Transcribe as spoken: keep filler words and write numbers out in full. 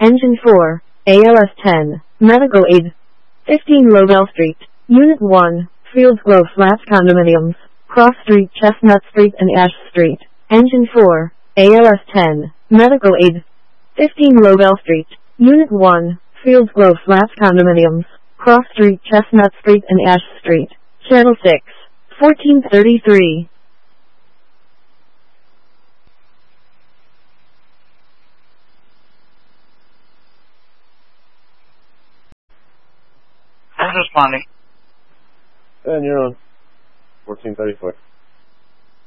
Engine four, A L S ten, Medical Aid. fifteen Lobel Street, Unit one, Fields Grove Flats Condominiums, Cross Street, Chestnut Street and Ash Street. Engine four, A L S ten, Medical Aid. fifteen Lobel Street, Unit one, Fields Grove Flats Condominiums, Cross Street, Chestnut Street and Ash Street. Channel six, fourteen thirty-three. Who's responding? And you're on fourteen thirty-four.